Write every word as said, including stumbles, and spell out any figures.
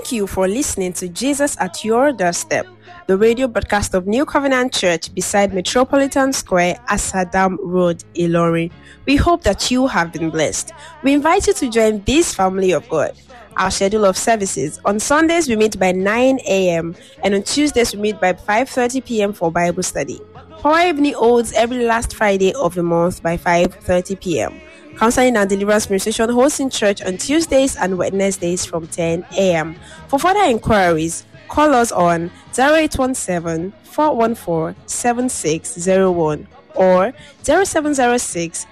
Thank you for listening to Jesus at Your Doorstep, the radio broadcast of New Covenant Church beside Metropolitan Square, Asadam Road, Ilorin. We hope that you have been blessed. We invite you to join this family of God. Our schedule of services: on Sundays we meet by nine a.m. and on Tuesdays we meet by five thirty p.m. for Bible study. Power Evening holds every last Friday of the month by five thirty p.m. Counseling and Deliverance Ministration hosts in church on Tuesdays and Wednesdays from ten a.m. For further inquiries, call us on zero eight one seven, four one four, seven six zero one or zero seven zero six,